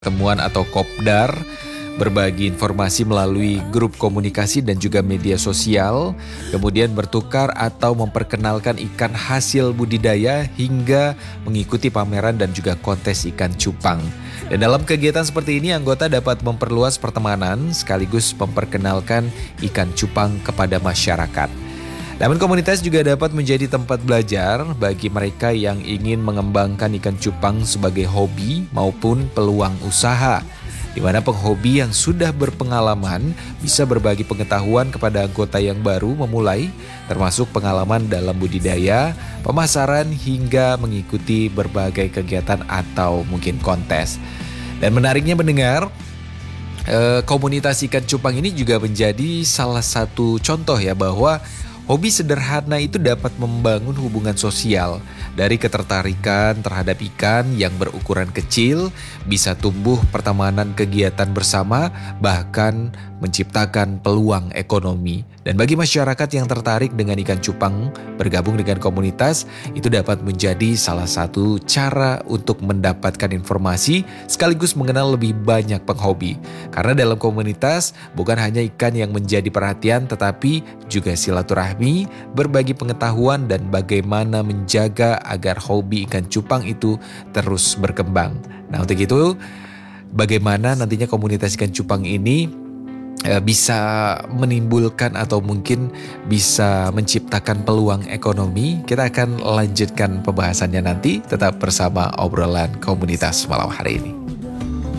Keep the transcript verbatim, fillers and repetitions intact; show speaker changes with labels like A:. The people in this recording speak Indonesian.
A: Temuan atau kopdar, berbagi informasi melalui grup komunikasi dan juga media sosial, kemudian bertukar atau memperkenalkan ikan hasil budidaya hingga mengikuti pameran dan juga kontes ikan cupang. Dan dalam kegiatan seperti ini anggota dapat memperluas pertemanan sekaligus memperkenalkan ikan cupang kepada masyarakat. Namun komunitas juga dapat menjadi tempat belajar bagi mereka yang ingin mengembangkan ikan cupang sebagai hobi maupun peluang usaha, di mana penghobi yang sudah berpengalaman bisa berbagi pengetahuan kepada anggota yang baru memulai, termasuk pengalaman dalam budidaya, pemasaran, hingga mengikuti berbagai kegiatan atau mungkin kontes. Dan menariknya mendengar, eh, komunitas ikan cupang ini juga menjadi salah satu contoh ya bahwa hobi sederhana itu dapat membangun hubungan sosial. Dari ketertarikan terhadap ikan yang berukuran kecil, bisa tumbuh pertemanan kegiatan bersama, bahkan menciptakan peluang ekonomi. Dan bagi masyarakat yang tertarik dengan ikan cupang, bergabung dengan komunitas, itu dapat menjadi salah satu cara untuk mendapatkan informasi sekaligus mengenal lebih banyak penghobi. Karena dalam komunitas, bukan hanya ikan yang menjadi perhatian, tetapi juga silaturahmi, berbagi pengetahuan, dan bagaimana menjaga agar hobi ikan cupang itu terus berkembang. Nah, untuk itu, bagaimana nantinya komunitas ikan cupang ini e, bisa menimbulkan atau mungkin bisa menciptakan peluang ekonomi? Kita akan lanjutkan pembahasannya nanti, tetap bersama obrolan komunitas malam hari ini.